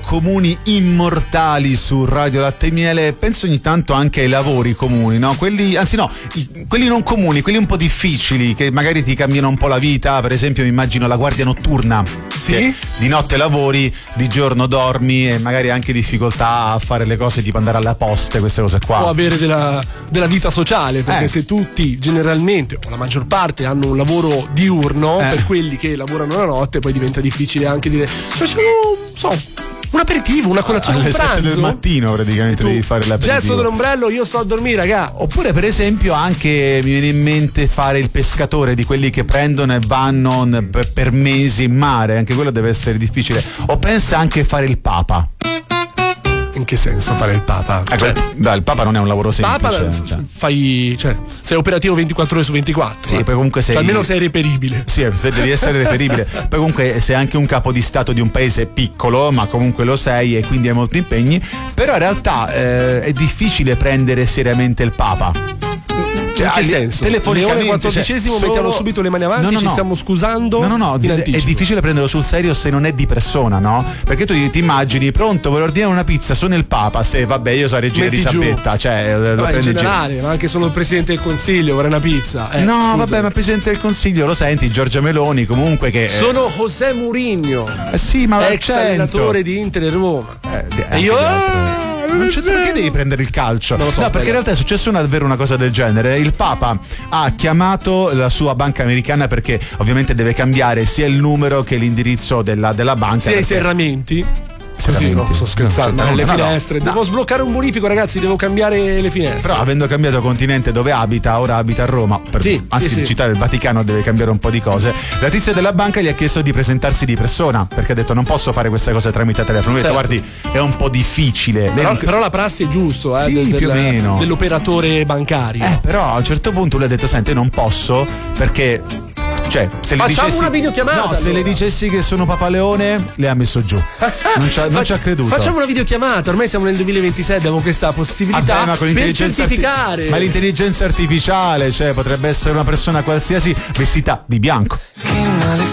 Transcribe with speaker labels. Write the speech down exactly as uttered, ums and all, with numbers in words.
Speaker 1: comuni immortali su Radio Latte e Miele, penso ogni tanto anche ai lavori comuni, no? Quelli, anzi no, i, quelli non comuni, quelli un po' difficili, che magari ti cambiano un po' la vita. Per esempio mi immagino la guardia notturna.
Speaker 2: Sì?
Speaker 1: Di notte lavori, di giorno dormi e magari anche difficoltà a fare le cose tipo andare alla posta, queste cose qua.
Speaker 2: O avere della, della vita sociale, perché
Speaker 1: Eh.
Speaker 2: se tutti generalmente o la maggior parte hanno un lavoro diurno,
Speaker 1: Eh.
Speaker 2: per quelli che lavorano la notte poi diventa difficile anche dire facciamo, so, un aperitivo, una colazione,
Speaker 1: Alle
Speaker 2: un
Speaker 1: sette
Speaker 2: pranzo
Speaker 1: del mattino praticamente
Speaker 2: Tu,
Speaker 1: devi fare l'aperitivo.
Speaker 2: gesto dell'ombrello, io sto a dormire, raga.
Speaker 1: Oppure per esempio anche mi viene in mente fare il pescatore, di quelli che prendono e vanno n- per, per mesi in mare, anche quello deve essere difficile. O pensa anche fare il papa.
Speaker 2: In che senso fare il papa?
Speaker 1: Ecco,
Speaker 2: Cioè,
Speaker 1: dai, il papa non è un lavoro semplice.
Speaker 2: papa
Speaker 1: cioè.
Speaker 2: fai, cioè, sei operativo ventiquattro ore su ventiquattro.
Speaker 1: Sì,
Speaker 2: eh.
Speaker 1: poi comunque sei.
Speaker 2: Cioè, almeno sei reperibile.
Speaker 1: Sì, se devi essere reperibile. Poi comunque sei anche un capo di stato di un paese piccolo, ma comunque lo sei e quindi hai molti impegni. Però in realtà eh, è difficile prendere seriamente il papa.
Speaker 2: In che
Speaker 1: ali-
Speaker 2: senso?
Speaker 1: telefonicamente,
Speaker 2: Le ore quattordicesimo
Speaker 1: cioè,
Speaker 2: mettiamo
Speaker 1: solo-
Speaker 2: subito le mani avanti,
Speaker 1: No, no,
Speaker 2: ci
Speaker 1: no.
Speaker 2: stiamo scusando.
Speaker 1: No, no, no,
Speaker 2: in
Speaker 1: è
Speaker 2: anticipo.
Speaker 1: difficile prenderlo sul serio se non è di persona, no? Perché tu ti immagini, pronto, voglio ordinare una pizza, sono il Papa, se vabbè io sono regina
Speaker 2: Metti giù.
Speaker 1: Elisabetta, cioè lo
Speaker 2: Ma in
Speaker 1: prendi in giro.
Speaker 2: generale, ma anche solo il Presidente del Consiglio vorrei una pizza. Eh,
Speaker 1: No,
Speaker 2: scusa.
Speaker 1: vabbè, ma Presidente del Consiglio lo senti, Giorgia Meloni comunque che...
Speaker 2: Sono José Mourinho,
Speaker 1: eh, sì, ma
Speaker 2: ex
Speaker 1: l'accento.
Speaker 2: allenatore di Inter e Roma.
Speaker 1: Eh, di-
Speaker 2: E
Speaker 1: anche
Speaker 2: io
Speaker 1: di altri. Non c'è, perché devi prendere il calcio?
Speaker 2: Non lo so,
Speaker 1: no, perché in
Speaker 2: raga.
Speaker 1: realtà è successo una, davvero una cosa del genere. Il Papa ha chiamato la sua banca americana perché ovviamente deve cambiare sia il numero che l'indirizzo della, della banca.
Speaker 2: Sia i
Speaker 1: perché-
Speaker 2: serramenti. Così,
Speaker 1: Serramenti.
Speaker 2: no, sto scherzando.
Speaker 1: No, no,
Speaker 2: le
Speaker 1: no, no.
Speaker 2: finestre.
Speaker 1: No.
Speaker 2: Devo sbloccare un bonifico, ragazzi. Devo cambiare le finestre.
Speaker 1: Però avendo cambiato continente dove abita, ora abita a Roma, per,
Speaker 2: Sì,
Speaker 1: anzi
Speaker 2: sì,
Speaker 1: di
Speaker 2: sì.
Speaker 1: città del Vaticano, deve cambiare un po' di cose. La tizia della banca gli ha chiesto di presentarsi di persona, perché ha detto non posso fare queste cose tramite telefono. Lui ha detto,
Speaker 2: Certo.
Speaker 1: guardi, è un po' difficile. Lei
Speaker 2: Però,
Speaker 1: non-
Speaker 2: però la prassi è giusto, eh,
Speaker 1: Sì,
Speaker 2: del-
Speaker 1: più o
Speaker 2: del-
Speaker 1: meno.
Speaker 2: dell'operatore bancario.
Speaker 1: Eh, però a un certo punto lui ha detto, senti, non posso perché... Cioè, se le
Speaker 2: Facciamo
Speaker 1: dicessi,
Speaker 2: una videochiamata,
Speaker 1: No, se
Speaker 2: allora.
Speaker 1: le dicessi che sono Papa Leone, le ha messo giù. Non ci ha, non ci ha creduto.
Speaker 2: Facciamo una videochiamata, ormai siamo nel duemilaventisei, abbiamo questa possibilità
Speaker 1: Vabbè, ma con
Speaker 2: per
Speaker 1: l'intelligenza arti-
Speaker 2: certificare.
Speaker 1: ma l'intelligenza artificiale, cioè potrebbe essere una persona qualsiasi vestita di bianco.
Speaker 3: Che